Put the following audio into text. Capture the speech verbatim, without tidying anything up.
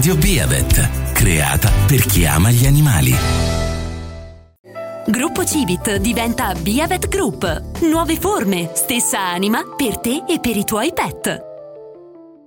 Radio Beavet, creata per chi ama gli animali. Gruppo Civit diventa Beavet Group. Nuove forme, stessa anima per te e per i tuoi pet.